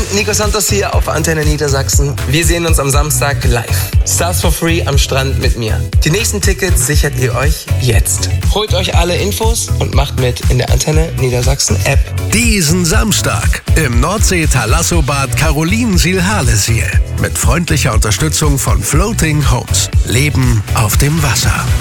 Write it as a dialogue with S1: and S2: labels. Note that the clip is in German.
S1: Nico Santos hier auf Antenne Niedersachsen. Wir sehen uns am Samstag live. Stars for free am Strand mit mir. Die nächsten Tickets sichert ihr euch jetzt. Holt euch alle Infos und macht mit in der Antenne Niedersachsen App.
S2: Diesen Samstag im Nordsee-Thalassobad Carolinensiel-Harlesiel. Mit freundlicher Unterstützung von Floating Homes. Leben auf dem Wasser.